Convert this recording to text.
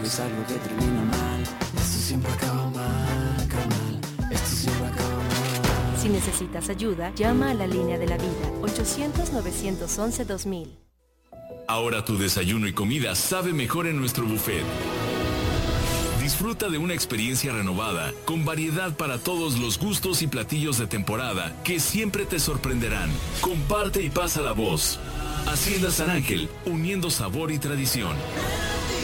es algo que termina mal. Esto siempre acaba mal, carnal. Esto siempre acaba mal. Si necesitas ayuda, llama a la línea de la vida, 800-911-2000. Ahora tu desayuno y comida sabe mejor en nuestro buffet. Disfruta de una experiencia renovada, con variedad para todos los gustos y platillos de temporada que siempre te sorprenderán. Comparte y pasa la voz. Hacienda San Ángel, uniendo sabor y tradición.